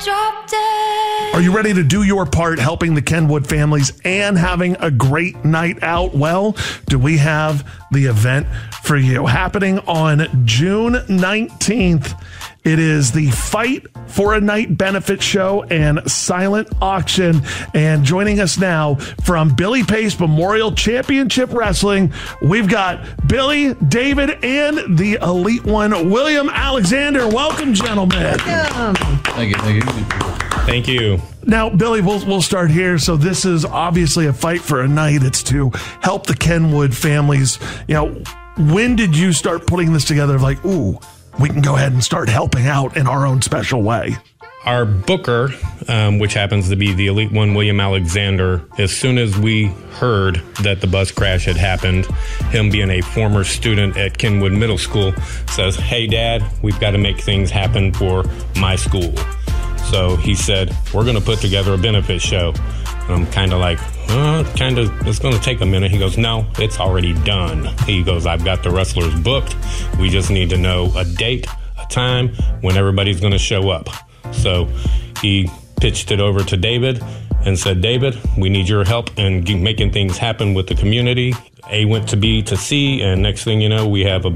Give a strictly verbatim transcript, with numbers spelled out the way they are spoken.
drop dead. Are you ready to do your part helping the Kenwood families and having a great night out? Well, do we have the event for you happening on June nineteenth? It is the Fight for a Night benefit show and silent auction. And joining us now from Billy Pace Memorial Championship Wrestling, we've got Billy, David, and the Elite One, William Alexander. Welcome, gentlemen. Welcome. Thank you. Thank you. Thank you. Now, Billy, we'll we'll start here. So this is obviously a fight for a night. It's to help the Kenwood families. You know, when did you start putting this together? Like, ooh, we can go ahead and start helping out in our own special way. Our booker, um, which happens to be the Elite One, William Alexander, as soon as we heard that the bus crash had happened, him being a former student at Kenwood Middle School, says, "Hey, Dad, we've got to make things happen for my school." So he said, "We're going to put together a benefit show." And I'm kind of like, uh, kind of, it's going to take a minute. He goes, "No, it's already done." He goes, "I've got the wrestlers booked. We just need to know a date, a time when everybody's going to show up." So he pitched it over to David and said, "David, we need your help in making things happen with the community." A went to B to C, and next thing you know, we have a